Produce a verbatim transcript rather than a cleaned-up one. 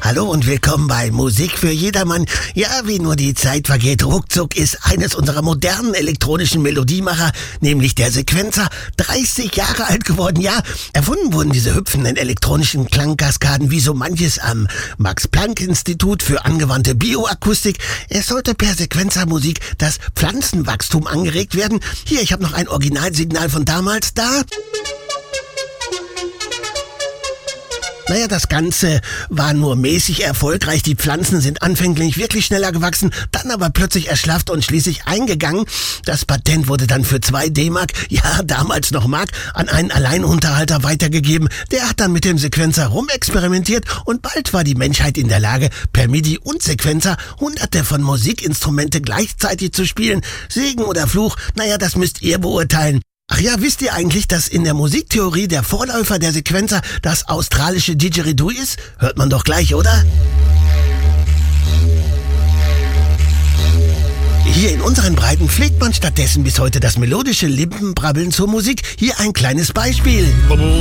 Hallo und willkommen bei Musik für jedermann. Ja, wie nur die Zeit vergeht, ruckzuck ist eines unserer modernen elektronischen Melodiemacher, nämlich der Sequenzer, dreißig Jahre alt geworden. Ja, erfunden wurden diese hüpfenden elektronischen Klangkaskaden wie so manches am Max-Planck-Institut für angewandte Bioakustik. Es sollte per Sequenzermusik das Pflanzenwachstum angeregt werden. Hier, ich habe noch ein Originalsignal von damals da. Naja, das Ganze war nur mäßig erfolgreich. Die Pflanzen sind anfänglich wirklich schneller gewachsen, dann aber plötzlich erschlafft und schließlich eingegangen. Das Patent wurde dann für zwei D-Mark, ja damals noch Mark, an einen Alleinunterhalter weitergegeben. Der hat dann mit dem Sequenzer rumexperimentiert und bald war die Menschheit in der Lage, per MIDI und Sequenzer hunderte von Musikinstrumente gleichzeitig zu spielen. Segen oder Fluch, naja, das müsst ihr beurteilen. Ach ja, wisst ihr eigentlich, dass in der Musiktheorie der Vorläufer der Sequenzer das australische Didgeridoo ist? Hört man doch gleich, oder? Hier in unseren Breiten pflegt man stattdessen bis heute das melodische Limpenbrabbeln zur Musik. Hier ein kleines Beispiel.